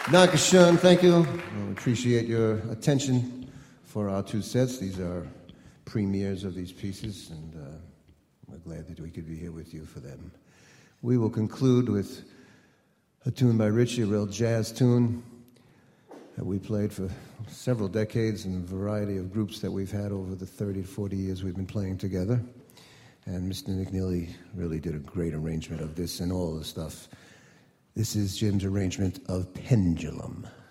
Dankeschön, thank you. We appreciate your attention for our two sets. These are premieres of these pieces, and we're glad that we could be here with you for them. We will conclude with a tune by Richie, a real jazz tune that we played for several decades in a variety of groups that we've had over the 30 to 40 years we've been playing together. And Mr. McNeely really did a great arrangement of this and all the stuff. This is Jim's arrangement of Pendulum.